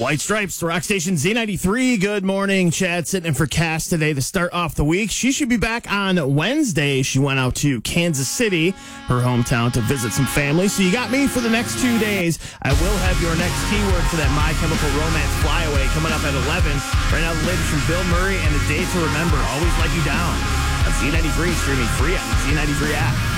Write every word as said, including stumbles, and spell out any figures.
White Stripes, the rock station Z ninety-three. Good morning. Chad sitting in for Cass today to start off the week. She should be back on Wednesday. She went out to Kansas City, her hometown, to visit some family. So you got me for the next two days. I will have your next keyword for that My Chemical Romance flyaway coming up at eleven. Right now, the latest from Bill Murray and A Day to Remember. Always Let You Down. On Z ninety-three, streaming free on the Z ninety-three app.